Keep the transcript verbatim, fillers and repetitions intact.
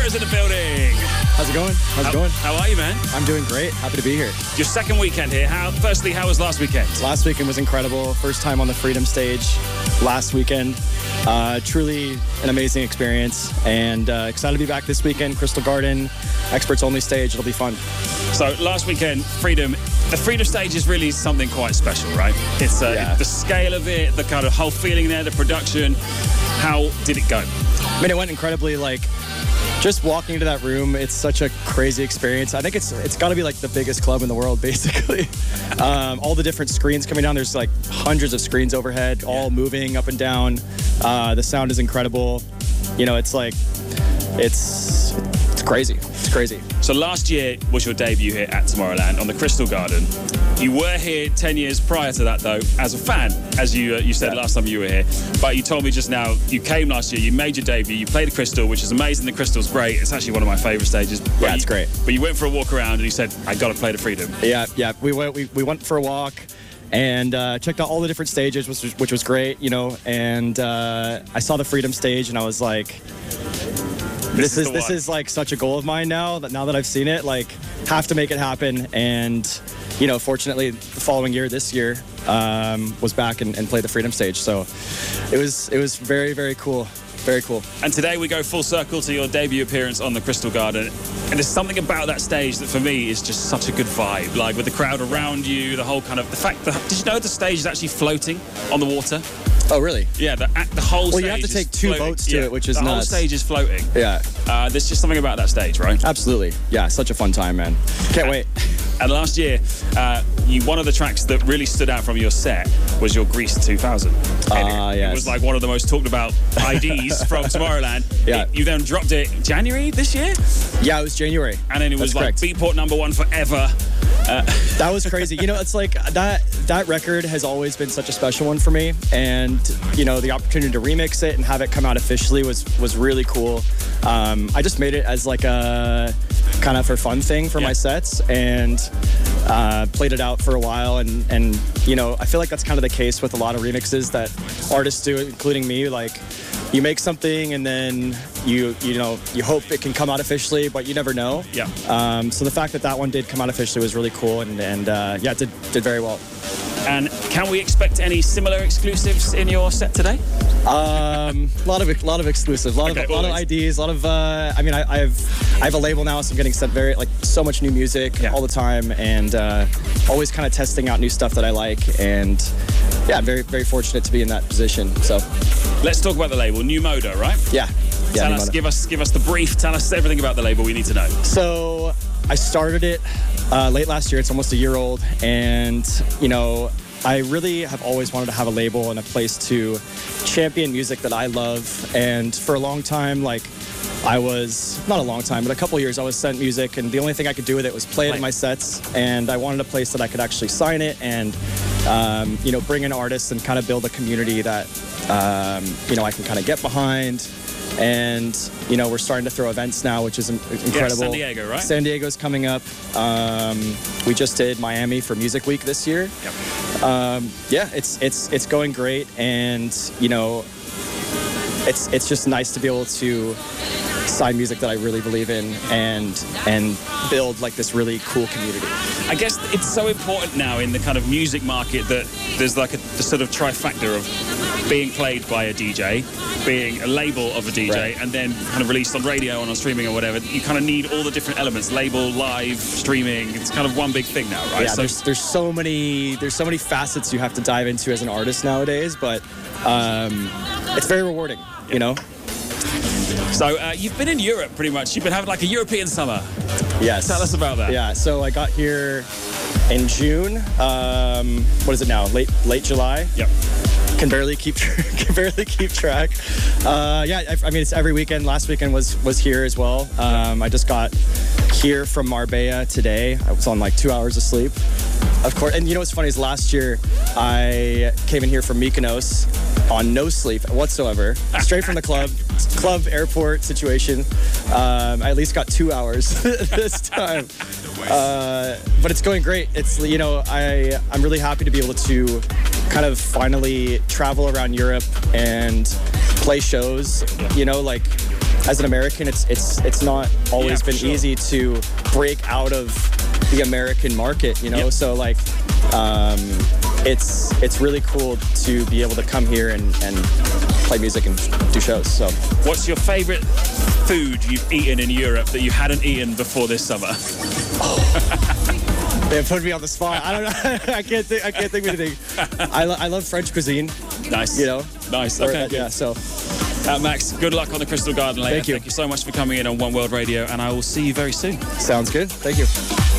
Heroes in the building. How's it going? How's how, it going? How are you, man? I'm doing great. Happy to be here. Your second weekend here. How? Firstly, how was last weekend? Last weekend was incredible. First time on the Freedom stage last weekend. Uh, truly an amazing experience. And uh, excited to be back this weekend. Crystal Garden, experts only stage. It'll be fun. So last weekend, Freedom. The Freedom stage is really something quite special, right? It's uh, Yeah. the scale of it, the kind of whole feeling there, the production. How did it go? I mean, it went incredibly. Like, just walking into that room, it's such a crazy experience. I think it's it's got to be like the biggest club in the world, basically. um, all the different screens coming down. There's like hundreds of screens overhead, all Yeah. moving up and down. Uh, the sound is incredible. You know, it's like it's it's crazy. It's crazy. So last year was your debut here at Tomorrowland on the Crystal Garden. You were here ten years prior to that, though, as a fan, as you uh, you said Yeah. last time you were here. But you told me just now, you came last year, you made your debut, you played the Crystal, which is amazing. The Crystal's great. It's actually one of my favourite stages. But Yeah, it's you- great. But you went for a walk around and you said, I got to play the Freedom. Yeah, yeah. We went we, we went for a walk and uh, checked out all the different stages, which was, which was great, you know. And uh, I saw the Freedom stage, and I was like, is this is the this one. is like such a goal of mine now. That now that I've seen it, like, have to make it happen. And you know, fortunately, the following year, this year, um, was back and, and played the Freedom stage. So it was it was very very cool, very cool. And today we go full circle to your debut appearance on the Crystal Garden. And there's something about that stage that for me is just such a good vibe. Like with the crowd around you, the whole kind of, the fact that, did you know the stage is actually floating on the water? Oh really? Yeah, the, the whole stage Well, you have to is take two floating. boats to Yeah, it, which is the whole nuts. stage is floating. Yeah, Uh, there's just something about that stage, right? absolutely. Yeah, such a fun time, man. Can't wait. And last year, uh, you, one of the tracks that really stood out from your set was your Grease two thousand. And Ah, it, yes. it was like one of the most talked about I Ds from Tomorrowland. Yeah. It- you then dropped it January this year, Yeah, it was January. and then it was That's like correct. Beatport number one forever. That was crazy. You know, it's like that that record has always been such a special one for me, and you know, the opportunity to remix it and have it come out officially was was really cool. Um, I just made it as like a kind of for fun thing for Yeah. my sets, and uh, played it out for a while, and and you know, I feel like that's kind of the case with a lot of remixes that artists do, including me. Like, you make something and then you you know you hope it can come out officially, but you never know. Yeah. Um, so the fact that that one did come out officially was really cool, and and uh, yeah, it did did very well. And can we expect any similar exclusives in your set today? Um, a lot of a lot of exclusive, a lot Okay, of a lot of always. I Ds, a lot of. Uh, I mean, I, I have I have a label now, so I'm getting sent very like so much new music Yeah. all the time, and uh, always kind of testing out new stuff that I like, and yeah, I'm very very fortunate to be in that position. So Let's talk about the label, New Moda, right? yeah, yeah. Tell new us, moda. give us, give us the brief. Tell us everything about the label we need to know. So I started it uh, late last year. It's almost a year old, and you know, I really have always wanted to have a label and a place to champion music that I love. And for a long time, like, I was not a long time, but a couple years, I was sent music, and the only thing I could do with it was play it in my sets. And I wanted a place that I could actually sign it and um, you know, bring in artists and kind of build a community that um, you know, I can kind of get behind. And you know, we're starting to throw events now, which is in- incredible. San Diego, right? San Diego's coming up. Um, we just did Miami for Music Week this year. Yep. Um, yeah, it's it's it's going great, and you know, it's it's just nice to be able to sign music that I really believe in, and and build like this really cool community. I guess it's so important now in the kind of music market that there's like a the sort of trifecta of being played by a D J, being a label of a D J, Right. and then kind of released on radio and on streaming or whatever. You kind of need all the different elements: label, live, streaming. It's kind of one big thing now, right? Yeah, there's there's so many there's so many facets you have to dive into as an artist nowadays, but um, it's very rewarding, you know. so uh, you've been in Europe pretty much. You've been having like a European summer. Yes. Tell us about that. Yeah, so I got here in June. Um, what is it now? Late late July. Yep. Can barely keep can barely keep track. Uh, yeah, I, I mean, it's every weekend. Last weekend was was here as well. Um, I just got here from Marbella today. I was on like two hours of sleep, of course. And you know what's funny is last year I came in here from Mykonos on no sleep whatsoever, straight from the club, club airport situation. Um, I at least got two hours this time. Uh, but it's going great. It's, you know, I, I'm really happy to be able to kind of finally travel around Europe and play shows. You know, like as an American, it's it's it's not always Yeah, for been sure. easy to break out of the American market, you know. Yep. So like, um, it's it's really cool to be able to come here and, and play music and do shows. So What's your favorite food you've eaten in Europe that you hadn't eaten before this summer? they put me on the spot. I don't know. I can't think. I can't think of anything. I, lo- I love French cuisine. Nice. You know. Nice. Or, Okay. uh, yeah. So Uh, Max, good luck on the Crystal Garden later. Thank you. Thank you so much for coming in on One World Radio, and I will see you very soon. sounds good. Thank you.